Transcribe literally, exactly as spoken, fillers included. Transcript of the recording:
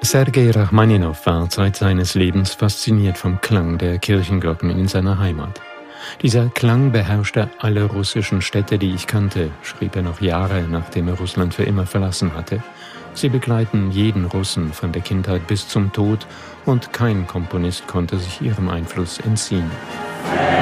Sergei Rachmaninow war Zeit seines Lebens fasziniert vom Klang der Kirchenglocken in seiner Heimat. Dieser Klang beherrschte alle russischen Städte, die ich kannte, schrieb er noch Jahre, nachdem er Russland für immer verlassen hatte. Sie begleiten jeden Russen von der Kindheit bis zum Tod und kein Komponist konnte sich ihrem Einfluss entziehen.